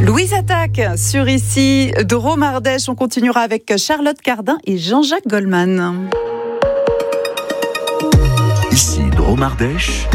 Louise attaque sur ici Drôme Ardèche. On continuera avec Charlotte Cardin et Jean-Jacques Goldman. Ici Drôme Ardèche.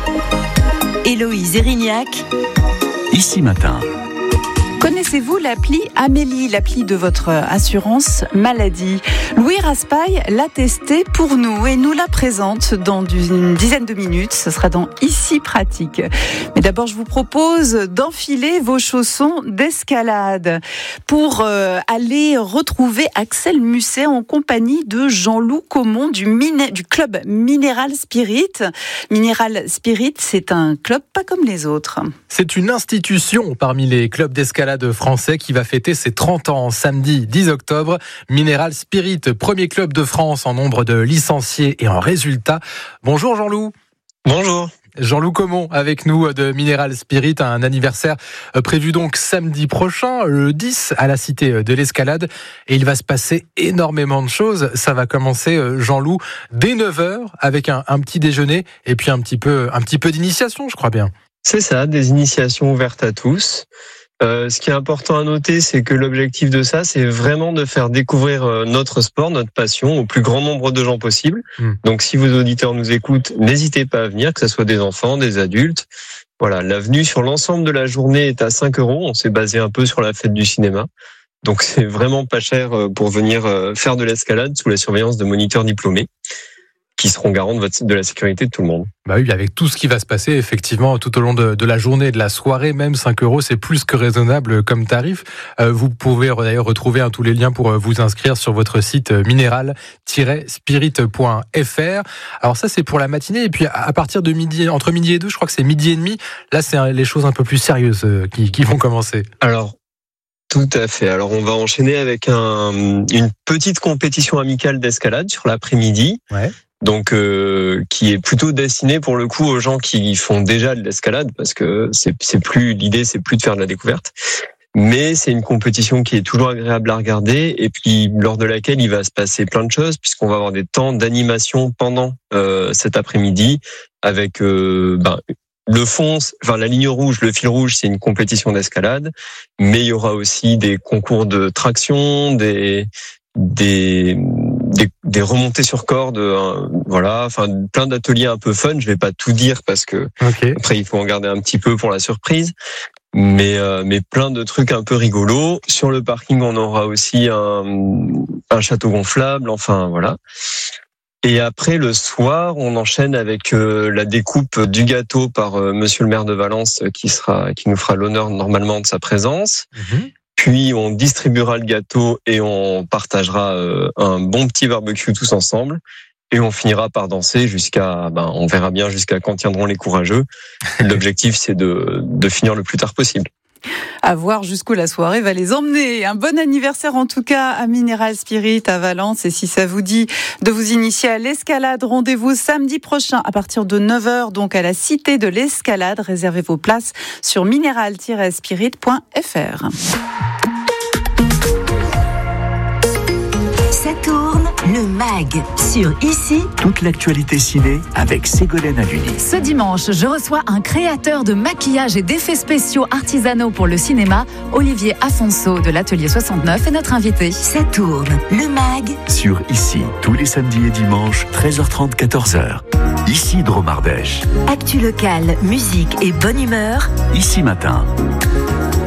Héloïse Erignac. Ici Matin. Connaissez-vous l'appli Amélie, l'appli de votre assurance maladie? Louis Raspail l'a testée pour nous et nous la présente dans une dizaine de minutes. Ce sera dans Ici Pratique. Mais d'abord, je vous propose d'enfiler vos chaussons d'escalade pour aller retrouver Axel Musset en compagnie de Jean-Loup Caumont du club Mineral Spirit. Mineral Spirit, c'est un club pas comme les autres. C'est une institution parmi les clubs d'escalade français qui va fêter ses 30 ans samedi 10 octobre. Mineral Spirit, premier club de France en nombre de licenciés et en résultats. Bonjour Jean-Loup. Bonjour. Jean-Loup Caumont avec nous de Mineral Spirit, un anniversaire prévu donc samedi prochain, le 10 à la Cité de l'Escalade. Et il va se passer énormément de choses. Ça va commencer, Jean-Loup, dès 9h avec un petit déjeuner et puis un petit peu d'initiation, je crois bien. C'est ça, des initiations ouvertes à tous. Ce qui est important à noter, c'est que l'objectif de ça, c'est vraiment de faire découvrir notre sport, notre passion au plus grand nombre de gens possible. Donc si vos auditeurs nous écoutent, n'hésitez pas à venir, que ce soit des enfants, des adultes. Voilà, la venue sur l'ensemble de la journée est à 5 €. On s'est basé un peu sur la fête du cinéma. Donc c'est vraiment pas cher pour venir faire de l'escalade sous la surveillance de moniteurs diplômés qui seront garants de la sécurité de tout le monde. Bah oui, avec tout ce qui va se passer, effectivement, tout au long de la journée, de la soirée, même 5 €, c'est plus que raisonnable comme tarif. Vous pouvez d'ailleurs retrouver tous les liens pour vous inscrire sur votre site mineral-spirit.fr. Alors ça, c'est pour la matinée. Et puis, à partir de entre midi et 2, je crois que c'est midi et demi. Là, c'est les choses un peu plus sérieuses qui vont commencer. Alors, tout à fait. Alors, on va enchaîner avec une petite compétition amicale d'escalade sur l'après-midi. Ouais. Donc qui est plutôt destiné pour le coup aux gens qui font déjà de l'escalade, parce que l'idée c'est plus de faire de la découverte, mais c'est une compétition qui est toujours agréable à regarder et puis lors de laquelle il va se passer plein de choses puisqu'on va avoir des temps d'animation pendant cet après-midi avec la ligne rouge, le fil rouge, c'est une compétition d'escalade, mais il y aura aussi des concours de traction, des remontées sur corde, plein d'ateliers un peu fun. Je vais pas tout dire parce que après il faut en garder un petit peu pour la surprise, mais plein de trucs un peu rigolos. Sur le parking, on aura aussi un château gonflable. Enfin voilà. Et après le soir, on enchaîne avec la découpe du gâteau par Monsieur le maire de Valence qui nous fera l'honneur normalement de sa présence. Puis on distribuera le gâteau et on partagera un bon petit barbecue tous ensemble. Et on finira par danser on verra bien jusqu'à quand tiendront les courageux. L'objectif, c'est de finir le plus tard possible. À voir jusqu'où la soirée va les emmener. Un bon anniversaire en tout cas à Mineral Spirit à Valence. Et si ça vous dit de vous initier à l'escalade, rendez-vous samedi prochain à partir de 9h, donc à la Cité de l'Escalade. Réservez vos places sur mineral-spirit.fr. Ça tourne, le MAG sur Ici. Toute l'actualité ciné avec Ségolène Haluni. Ce dimanche, je reçois un créateur de maquillage et d'effets spéciaux artisanaux pour le cinéma, Olivier Afonso de l'Atelier 69 est notre invité. Ça tourne, le MAG Sur Ici, tous les samedis et dimanches, 13h30, 14h. Ici Drôme Ardèche. Actu locale, musique et bonne humeur. Ici Matin.